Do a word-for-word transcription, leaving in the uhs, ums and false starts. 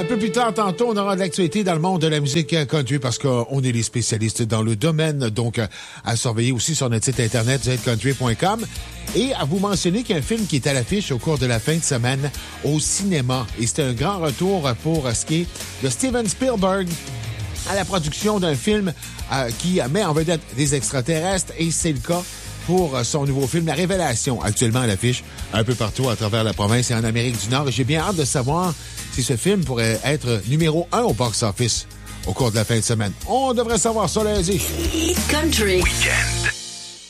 Un peu plus tard, tantôt, on aura de l'actualité dans le monde de la musique country parce qu'on est les spécialistes dans le domaine. Donc, à surveiller aussi sur notre site internet z country point com. Et à vous mentionner qu'il y a un film qui est à l'affiche au cours de la fin de semaine au cinéma. Et c'est un grand retour pour ce qui est de Steven Spielberg à la production d'un film euh, qui met en vedette des extraterrestres. Et c'est le cas pour son nouveau film, La Révélation, actuellement à l'affiche un peu partout à travers la province et en Amérique du Nord. Et j'ai bien hâte de savoir si ce film pourrait être numéro un au box-office au cours de la fin de semaine. On devrait savoir ça lundi. Country. Weekend.